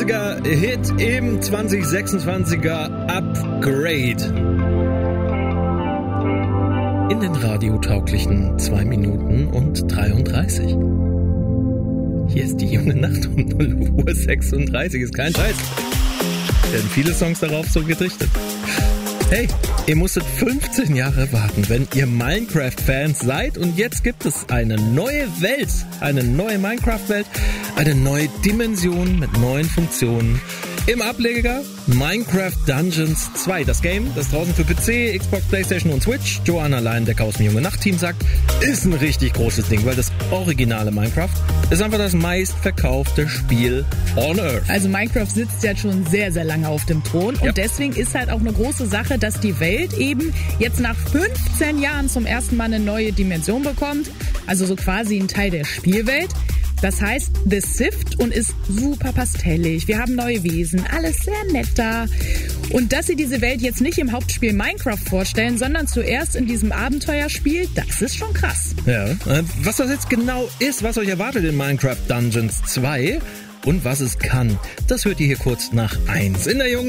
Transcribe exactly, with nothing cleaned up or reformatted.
einziger Hit im zwanzig sechsundzwanziger Upgrade. In den radiotauglichen zwei Minuten und dreiunddreißig. Hier ist die junge Nacht um null Uhr sechsunddreißig. Ist kein Scheiß. Werden viele Songs darauf so gedichtet. Hey, ihr musstet fünfzehn Jahre warten, wenn ihr Minecraft-Fans seid. Und jetzt gibt es eine neue Welt, eine neue Minecraft-Welt, eine neue Dimension mit neuen Funktionen. Im Ableger Minecraft Dungeons zwei. Das Game, das draußen für P C, Xbox, Playstation und Switch, Joanna Leindecker aus dem Junge Nacht Team sagt, ist ein richtig großes Ding, weil das originale Minecraft ist einfach das meistverkaufte Spiel on Earth. Also Minecraft sitzt ja schon sehr, sehr lange auf dem Thron und ja. deswegen ist halt auch eine große Sache, dass die Welt eben jetzt nach fünfzehn Jahren zum ersten Mal eine neue Dimension bekommt, also so quasi ein Teil der Spielwelt. Das heißt The Sift und ist super pastellig. Wir haben neue Wesen, alles sehr nett da. Und dass sie diese Welt jetzt nicht im Hauptspiel Minecraft vorstellen, sondern zuerst in diesem Abenteuerspiel, das ist schon krass. Ja, was das jetzt genau ist, was euch erwartet in Minecraft Dungeons zwei und was es kann, das hört ihr hier kurz nach eins in der jungen